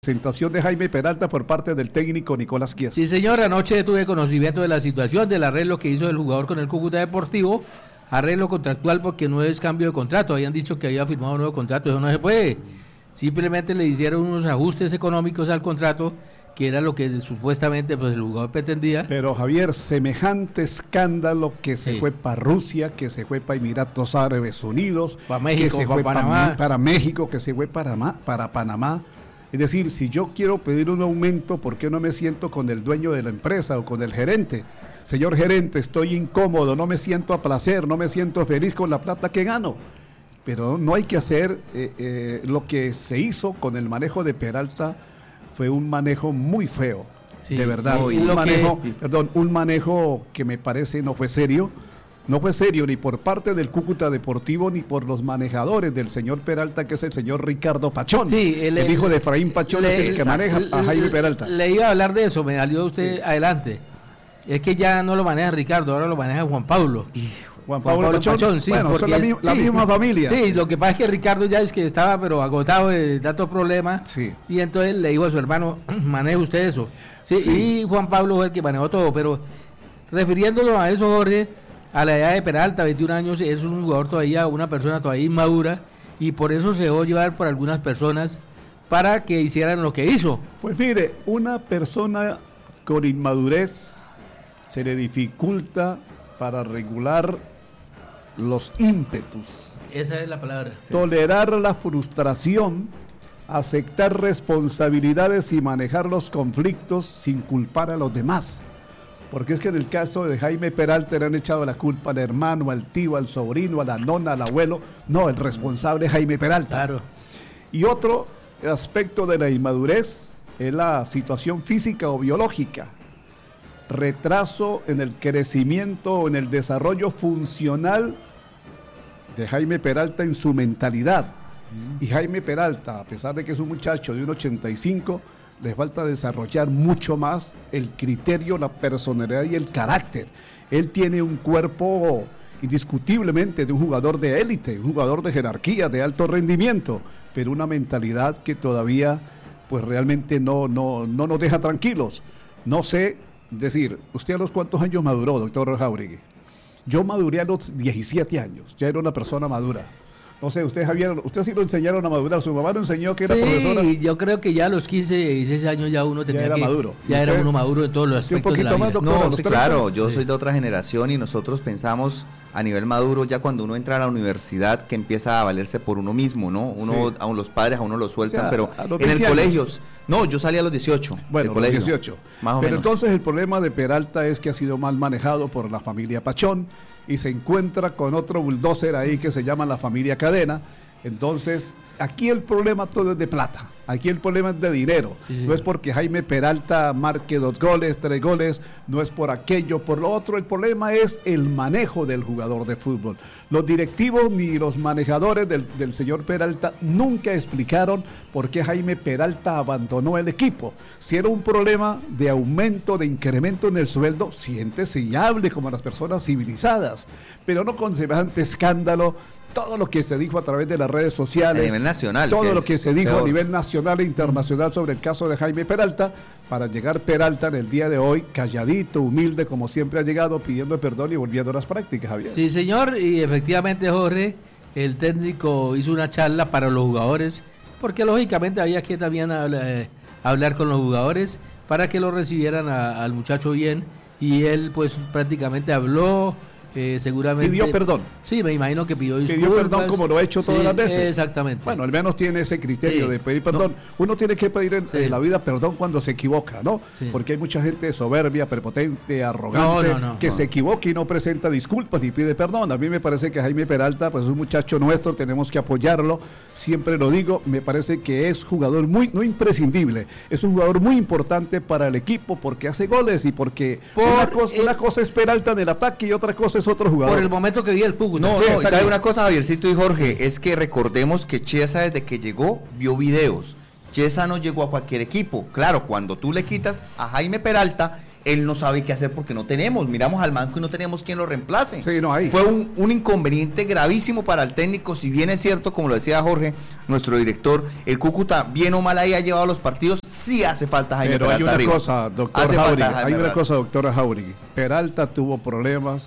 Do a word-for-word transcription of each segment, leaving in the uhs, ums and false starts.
Presentación de Jaime Peralta por parte del técnico Nicolás Chiesa. Sí, señor, anoche tuve conocimiento de la situación, del arreglo que hizo el jugador con el Cúcuta Deportivo, arreglo contractual porque no es cambio de contrato, habían dicho que había firmado un nuevo contrato, eso no se puede, simplemente le hicieron unos ajustes económicos al contrato, que era lo que supuestamente pues, el jugador pretendía. Pero Javier, semejante escándalo que se sí. fue para Rusia, que se fue para Emiratos Árabes Unidos, para México, que se para fue Panamá. para, para México, que se fue para, para Panamá. Es decir, si yo quiero pedir un aumento, ¿por qué no me siento con el dueño de la empresa o con el gerente? Señor gerente, estoy incómodo, no me siento a placer, no me siento feliz con la plata que gano. Pero no hay que hacer eh, eh, lo que se hizo con el manejo de Peralta, fue un manejo muy feo, sí, de verdad. No, un, manejo, que... perdón, un manejo que me parece no fue serio. No fue serio ni por parte del Cúcuta Deportivo ni por los manejadores del señor Peralta, que es el señor Ricardo Pachón. Sí, el, el hijo de Efraín Pachón le, es el que maneja le, a Jaime Peralta. Le iba a hablar de eso, me salió usted sí. adelante. Es que ya no lo maneja Ricardo, ahora lo maneja Juan Pablo. Juan Pablo, Juan Pablo Pachón, Pachón, sí. Bueno, son la, mi, la sí, misma familia. Sí, lo que pasa es que Ricardo ya es que estaba pero agotado de tantos problemas. Sí. Y entonces le dijo a su hermano, maneje usted eso. Sí, sí. Y Juan Pablo fue el que manejó todo, pero refiriéndolo a eso, Jorge, a la edad de Peralta, veintiún años, es un jugador todavía, una persona todavía inmadura, y por eso se dejó llevar por algunas personas para que hicieran lo que hizo. Pues mire, una persona con inmadurez se le dificulta para regular los ímpetus. Esa es la palabra. Sí. Tolerar la frustración, aceptar responsabilidades y manejar los conflictos sin culpar a los demás. Porque es que en el caso de Jaime Peralta le han echado la culpa al hermano, al tío, al sobrino, a la nona, al abuelo. No, el responsable es Jaime Peralta. Claro. Y otro aspecto de la inmadurez es la situación física o biológica. Retraso en el crecimiento o en el desarrollo funcional de Jaime Peralta en su mentalidad. Mm. Y Jaime Peralta, a pesar de que es un muchacho de un ochenta y cinco, le falta desarrollar mucho más el criterio, la personalidad y el carácter. Él tiene un cuerpo indiscutiblemente de un jugador de élite, un jugador de jerarquía, de alto rendimiento, pero una mentalidad que todavía pues realmente no, no, no nos deja tranquilos. No sé decir, ¿usted a los cuántos años maduró, doctor Jáuregui? Yo maduré a los diecisiete años, ya era una persona madura. No sé, usted Javier, usted sí lo enseñaron a madurar, su mamá lo enseñó que era sí, profesora. Sí, yo creo que ya a los quince, dieciséis años ya uno tenía ya era que, maduro. Ya era uno maduro en todos los aspectos de la vida. Doctor, no, sí, claro, yo sí. soy de otra generación y nosotros pensamos a nivel maduro ya cuando uno entra a la universidad que empieza a valerse por uno mismo, ¿no? Uno, sí. Aún los padres a uno lo sueltan, o sea, pero en el colegio, no, yo salí a los dieciocho. Bueno, a los dieciocho. Más o pero menos. Entonces el problema de Peralta es que ha sido mal manejado por la familia Pachón y se encuentra con otro bulldozer ahí que se llama la familia Cadena. Entonces, aquí el problema todo es de plata, aquí el problema es de dinero, sí, sí. No es porque Jaime Peralta marque dos goles, tres goles, no es por aquello, por lo otro, el problema es el manejo del jugador de fútbol. Los directivos ni los manejadores del, del señor Peralta nunca explicaron por qué Jaime Peralta abandonó el equipo. Si era un problema de aumento, de incremento en el sueldo, siéntese y hable como las personas civilizadas, pero no con semejante escándalo. Todo lo que se dijo a través de las redes sociales, a nivel nacional, todo lo que se dijo peor. a nivel nacional e internacional sobre el caso de Jaime Peralta, para llegar Peralta en el día de hoy, calladito, humilde, como siempre ha llegado, pidiendo perdón y volviendo a las prácticas, Javier. Sí, señor, y efectivamente, Jorge, el técnico hizo una charla para los jugadores, porque lógicamente había que también eh, hablar con los jugadores para que lo recibieran a, al muchacho bien, y él pues prácticamente habló. Eh, seguramente pidió perdón. Sí, me imagino que pidió disculpas. Pidió perdón como lo ha hecho todas sí, las veces. Exactamente. Bueno, al menos tiene ese criterio sí. de pedir perdón. No. Uno tiene que pedir en, sí. en la vida perdón cuando se equivoca, ¿no? Sí. Porque hay mucha gente soberbia, prepotente, arrogante, no, no, no, que no. se equivoca y no presenta disculpas ni pide perdón. A mí me parece que Jaime Peralta, pues es un muchacho nuestro, tenemos que apoyarlo. Siempre lo digo, me parece que es jugador muy, no imprescindible, es un jugador muy importante para el equipo porque hace goles y porque Por una, cosa, el... una cosa es Peralta en el ataque y otra cosa es otro jugador. Por el momento que vi el Cúcuta. No, sí, no, ¿sabe una cosa, Javiercito y Jorge? Es que recordemos que Chiesa desde que llegó vio videos. Chiesa no llegó a cualquier equipo. Claro, cuando tú le quitas a Jaime Peralta, él no sabe qué hacer porque no tenemos, miramos al banco y no tenemos quien lo reemplace. Sí, no hay. Fue un, un inconveniente gravísimo para el técnico, si bien es cierto, como lo decía Jorge, nuestro director, el Cúcuta, bien o mal ahí ha llevado los partidos, sí hace falta Jaime Pero Peralta hay una arriba. cosa, doctor Hace Jauregui, falta Jaime hay una Peralta. cosa, doctora Jauregui, Peralta tuvo problemas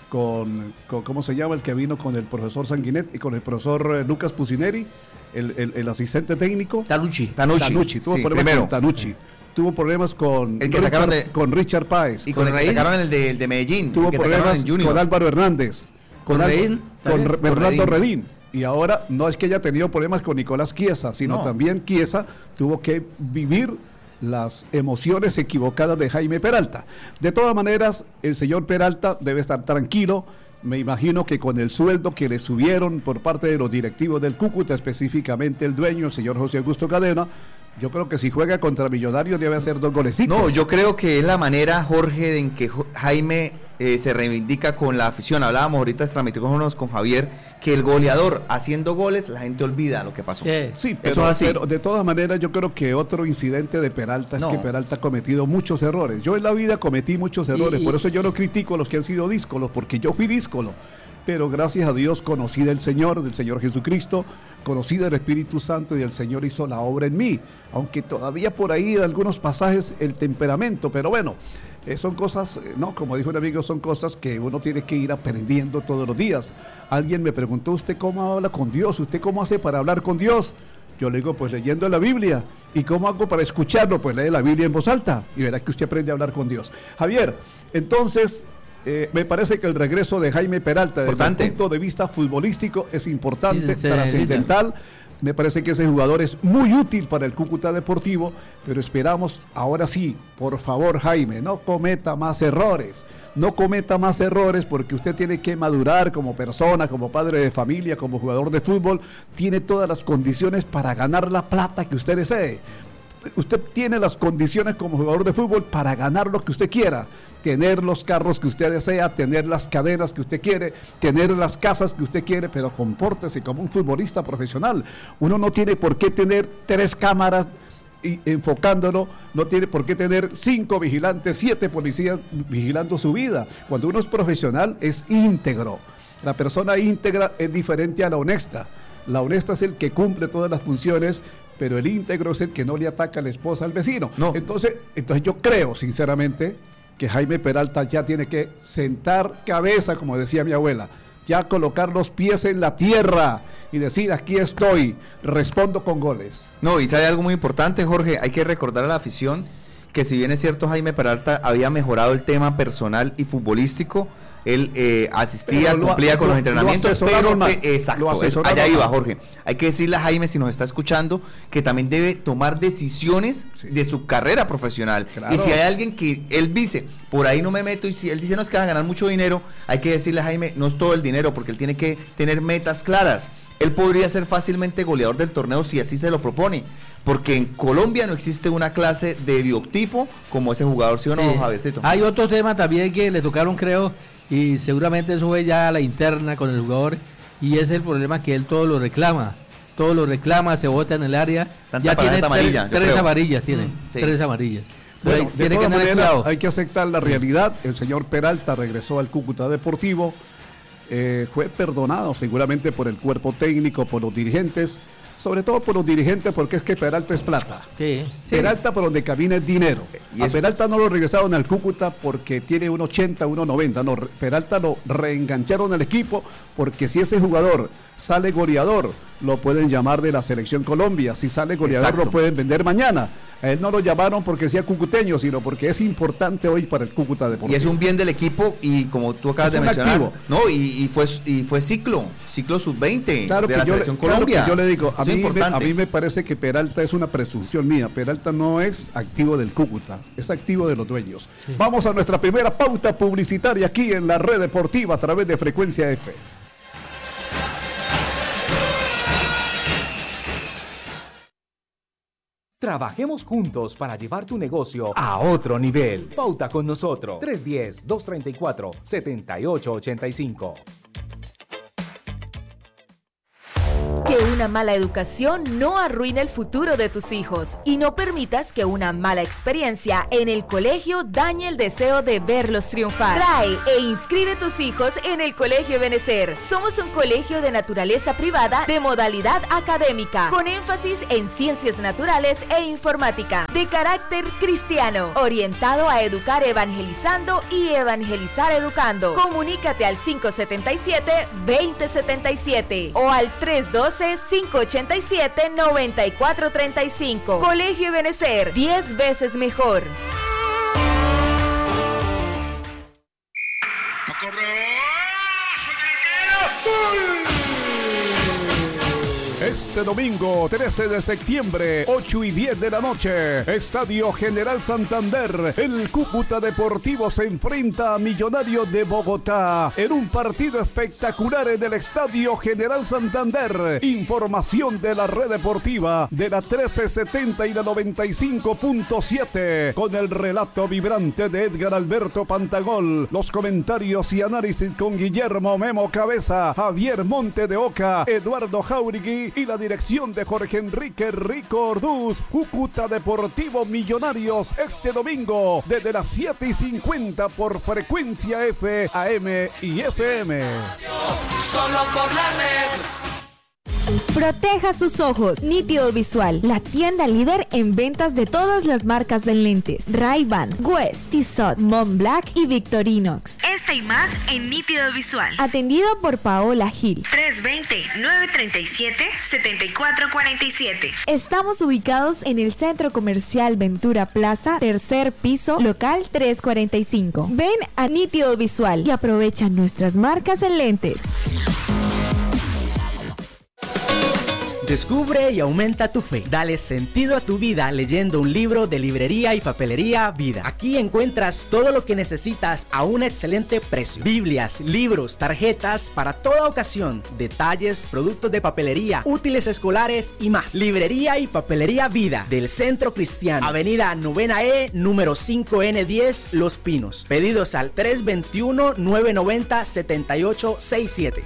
con, con, ¿cómo se llama? El que vino con el profesor Sanguinet y con el profesor eh, Lucas Pusineri, el, el, el asistente técnico. Tanucci. Tanucci, Tanucci, tuvo sí, problemas primero. con Tanucci. Tuvo problemas con, El que Richard, sacaron de- con Richard Páez. Y con, ¿Con el que Reín? sacaron el de, el de Medellín, Tuvo el que sacaron problemas en Junior. con Álvaro Hernández. ¿Con Al- Reín? Con, ¿También? Re- Con Bernardo Reín. Redín. Y ahora no es que haya tenido problemas con Nicolás Chiesa, sino No. también Chiesa tuvo que vivir las emociones equivocadas de Jaime Peralta. De todas maneras, el señor Peralta debe estar tranquilo. Me imagino que con el sueldo que le subieron por parte de los directivos del Cúcuta, específicamente el dueño, el señor José Augusto Cadena, yo creo que si juega contra Millonarios debe hacer dos golecitos. No, yo creo que es la manera, Jorge, en que Jo- Jaime eh, se reivindica con la afición. Hablábamos ahorita extra micrófonos con Javier, que el goleador haciendo goles, la gente olvida lo que pasó. Sí. Sí, pero, Eso es así. pero de todas maneras yo creo que otro incidente de Peralta es No. que Peralta ha cometido muchos errores. Yo en la vida cometí muchos errores, Y- por eso yo no critico a los que han sido díscolos, porque yo fui díscolo. Pero gracias a Dios conocí del Señor, del Señor Jesucristo, conocí del Espíritu Santo y el Señor hizo la obra en mí. Aunque todavía por ahí en algunos pasajes el temperamento, pero bueno, eh, son cosas, eh, no, como dijo un amigo, son cosas que uno tiene que ir aprendiendo todos los días. Alguien me preguntó, ¿usted cómo habla con Dios? ¿Usted cómo hace para hablar con Dios? Yo le digo, pues leyendo la Biblia. ¿Y cómo hago para escucharlo? Pues lee la Biblia en voz alta y verá que usted aprende a hablar con Dios. Javier, entonces, eh, me parece que el regreso de Jaime Peralta, desde Importante. el punto de vista futbolístico, es importante, Sí, se trascendental. Me parece que ese jugador es muy útil para el Cúcuta Deportivo, pero esperamos, ahora sí, por favor, Jaime, no cometa más errores. No cometa más errores porque usted tiene que madurar como persona, como padre de familia, como jugador de fútbol. Tiene todas las condiciones para ganar la plata que usted desee. Usted tiene las condiciones como jugador de fútbol para ganar lo que usted quiera. Tener los carros que usted desea, tener las cadenas que usted quiere, tener las casas que usted quiere, pero compórtese como un futbolista profesional. Uno no tiene por qué tener tres cámaras y enfocándolo, no tiene por qué tener cinco vigilantes, siete policías vigilando su vida. Cuando uno es profesional es íntegro. La persona íntegra es diferente a la honesta. La honesta es el que cumple todas las funciones, pero el íntegro es el que no le ataca a la esposa al vecino. No. Entonces, entonces yo creo, sinceramente, que Jaime Peralta ya tiene que sentar cabeza, como decía mi abuela, ya colocar los pies en la tierra y decir, aquí estoy, respondo con goles. No, y sabe algo muy importante, Jorge, hay que recordar a la afición que si bien es cierto Jaime Peralta había mejorado el tema personal y futbolístico, él eh, asistía, Pero lo- cumplía con lo- los entrenamientos, lo asesoraron pero mal. eh, exacto, Lo es- asesoraron allá iba mal. Jorge. Hay que decirle a Jaime, si nos está escuchando, que también debe tomar decisiones Sí. de su carrera profesional. Claro. Y si hay alguien que él dice, por ahí no me meto, y si él dice no es que va a ganar mucho dinero, hay que decirle a Jaime, no es todo el dinero, porque él tiene que tener metas claras. Él podría ser fácilmente goleador del torneo si así se lo propone, porque en Colombia no existe una clase de biotipo como ese jugador, ¿sí o no, Sí. Javiercito? Hay otros temas también que le tocaron, creo, y seguramente eso fue ya a la interna con el jugador, y ese es el problema, que él todo lo reclama, todo lo reclama, se bota en el área, Tanta ya tiene tarjeta tres, amarilla, yo tres creo. amarillas, tiene, Mm, sí. tres amarillas. Entonces, Bueno, hay- de tiene que todas tener maneras, cuidado. hay que aceptar la realidad. El señor Peralta regresó al Cúcuta Deportivo, eh, fue perdonado seguramente por el cuerpo técnico, por los dirigentes, sobre todo por los dirigentes, porque es que Peralta es plata. Sí. Sí. Peralta por donde camina es dinero. Y A eso- Peralta no lo regresaron al Cúcuta porque tiene un ochenta, uno noventa. No, Re- Peralta lo reengancharon al equipo porque si ese jugador sale goleador, lo pueden llamar de la Selección Colombia. Si sale goleador, Exacto. lo pueden vender mañana. A él no lo llamaron porque sea cucuteño, sino porque es importante hoy para el Cúcuta Deportivo. Y es un bien del equipo y como tú acabas Es de un mencionar, activo. no, y, y fue y fue ciclo, ciclo sub veinte Claro de que, la yo, le- selección claro Colombia. que yo le digo, a Eso es mí, me, a importante. mí me parece que Peralta es una presunción mía. Peralta no es activo del Cúcuta, es activo de los dueños. Vamos a nuestra primera pauta publicitaria aquí en la red deportiva a través de Frecuencia F. Trabajemos juntos para llevar tu negocio a otro nivel. Pauta con nosotros. tres uno cero, dos tres cuatro, siete ocho ocho cinco. Que una mala educación no arruine el futuro de tus hijos y no permitas que una mala experiencia en el colegio dañe el deseo de verlos triunfar. Trae e inscribe tus hijos en el Colegio Ebenecer. Somos un colegio de naturaleza privada de modalidad académica, con énfasis en ciencias naturales e informática, de carácter cristiano, orientado a educar evangelizando y evangelizar educando. Comunícate al cinco setenta y siete, veinte setenta y siete o al tres doce, cinco ochenta y siete, noventa y cuatro treinta y cinco. Colegio Ebenecer, diez veces mejor. Este domingo, trece de septiembre, ocho y diez de la noche, Estadio General Santander, el Cúcuta Deportivo se enfrenta a Millonarios de Bogotá en un partido espectacular en el Estadio General Santander. Información de la red deportiva de la trece setenta y la noventa y cinco punto siete, con el relato vibrante de Edgar Alberto Pantagol, los comentarios y análisis con Guillermo Memo Cabeza, Javier Monte de Oca, Eduardo Jauregui y la dirección de Jorge Enrique Rico Orduz. Cúcuta Deportivo Millonarios este domingo desde las siete y cincuenta por frecuencia F, A M y F M. Solo por la red. Proteja sus ojos. Nítido Visual, la tienda líder en ventas de todas las marcas de lentes: Ray-Ban, Guess, Tissot, Montblanc y Victorinox. Esta y más en Nítido Visual. Atendido por Paola Gil. tres veinte, nueve treinta y siete, setenta y cuatro cuarenta y siete. Estamos ubicados en el Centro Comercial Ventura Plaza, tercer piso, local trescientos cuarenta y cinco. Ven a Nítido Visual y aprovecha nuestras marcas en lentes. Descubre y aumenta tu fe. Dale sentido a tu vida leyendo un libro de Librería y Papelería Vida. Aquí encuentras todo lo que necesitas a un excelente precio. Biblias, libros, tarjetas para toda ocasión, detalles, productos de papelería, útiles escolares y más. Librería y Papelería Vida del Centro Cristiano. Avenida Novena E, número cinco N diez, Los Pinos. Pedidos al tres veintiuno, nueve noventa, setenta y ocho sesenta y siete.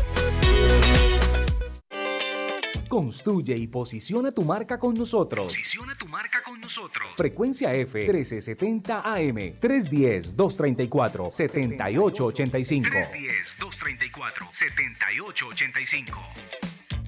Construye y posiciona tu marca con nosotros. Posiciona tu marca con nosotros. Frecuencia F trece setenta A M, tres uno cero, dos tres cuatro, siete ocho ocho cinco. tres uno cero, dos tres cuatro, siete ocho ocho cinco.